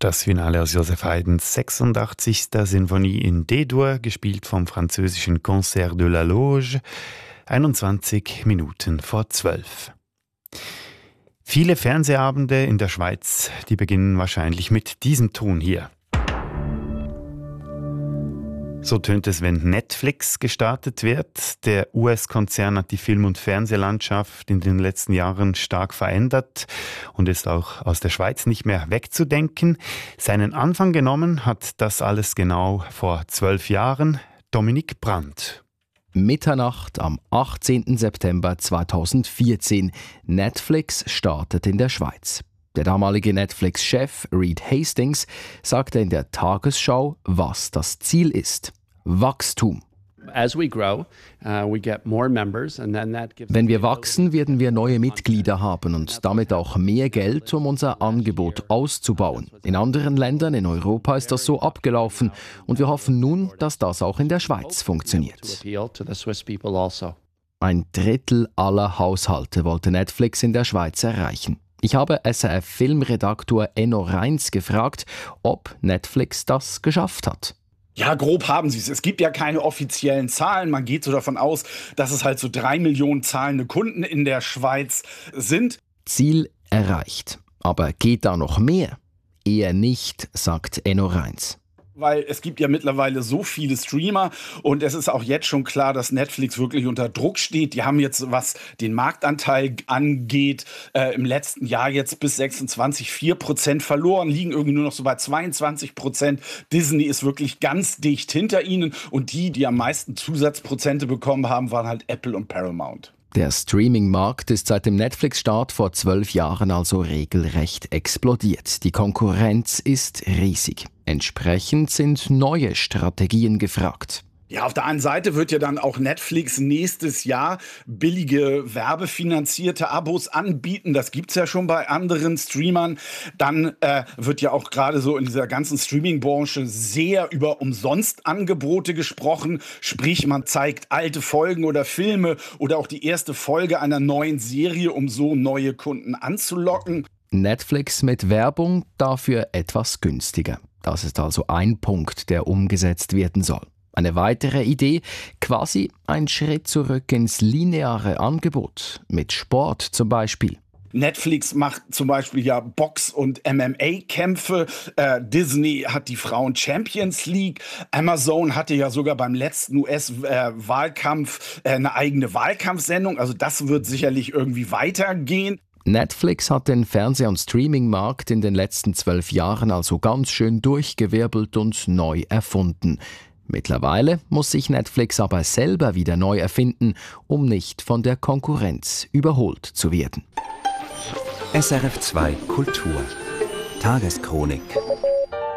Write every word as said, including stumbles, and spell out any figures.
Das Finale aus Joseph Haydns sechsundachtzigster Sinfonie in D-Dur, gespielt vom französischen Concert de la Loge, einundzwanzig Minuten vor zwölf. Viele Fernsehabende in der Schweiz, die beginnen wahrscheinlich mit diesem Ton hier. So tönt es, wenn Netflix gestartet wird. Der U S-Konzern hat die Film- und Fernsehlandschaft in den letzten Jahren stark verändert und ist auch aus der Schweiz nicht mehr wegzudenken. Seinen Anfang genommen hat das alles genau vor zwölf Jahren Dominik Brandt. Mitternacht am achtzehnten September zweitausendvierzehn. Netflix startet in der Schweiz. Der damalige Netflix-Chef Reed Hastings sagte in der Tagesschau, was das Ziel ist: Wachstum. Wenn wir wachsen, werden wir neue Mitglieder haben und damit auch mehr Geld, um unser Angebot auszubauen. In anderen Ländern in Europa ist das so abgelaufen und wir hoffen nun, dass das auch in der Schweiz funktioniert. Ein Drittel aller Haushalte wollte Netflix in der Schweiz erreichen. Ich habe S R F-Filmredaktor Enno Reins gefragt, ob Netflix das geschafft hat. Ja, grob haben sie es. Es gibt ja keine offiziellen Zahlen. Man geht so davon aus, dass es halt so drei Millionen zahlende Kunden in der Schweiz sind. Ziel erreicht. Aber geht da noch mehr? Eher nicht, sagt Enno Reins. Weil es gibt ja mittlerweile so viele Streamer und es ist auch jetzt schon klar, dass Netflix wirklich unter Druck steht. Die haben jetzt, was den Marktanteil angeht, äh, im letzten Jahr jetzt bis sechsundzwanzig Komma vier Prozent verloren, liegen irgendwie nur noch so bei zweiundzwanzig Prozent. Disney ist wirklich ganz dicht hinter ihnen und die, die am meisten Zusatzprozente bekommen haben, waren halt Apple und Paramount. Der Streaming-Markt ist seit dem Netflix-Start vor zwölf Jahren also regelrecht explodiert. Die Konkurrenz ist riesig. Entsprechend sind neue Strategien gefragt. Ja, auf der einen Seite wird ja dann auch Netflix nächstes Jahr billige werbefinanzierte Abos anbieten. Das gibt's ja schon bei anderen Streamern. Dann äh, wird ja auch gerade so in dieser ganzen Streaming-Branche sehr über Umsonstangebote gesprochen. Sprich, man zeigt alte Folgen oder Filme oder auch die erste Folge einer neuen Serie, um so neue Kunden anzulocken. Netflix mit Werbung dafür etwas günstiger. Das ist also ein Punkt, der umgesetzt werden soll. Eine weitere Idee, quasi ein Schritt zurück ins lineare Angebot, mit Sport zum Beispiel. Netflix macht zum Beispiel ja Box- und M M A-Kämpfe. Äh, Disney hat die Frauen-Champions League. Amazon hatte ja sogar beim letzten U S-Wahlkampf äh, eine eigene Wahlkampfsendung. Also das wird sicherlich irgendwie weitergehen. Netflix hat den Fernseh- und Streaming-Markt in den letzten zwölf Jahren also ganz schön durchgewirbelt und neu erfunden. Mittlerweile muss sich Netflix aber selber wieder neu erfinden, um nicht von der Konkurrenz überholt zu werden. S R F zwei Kultur Tageschronik.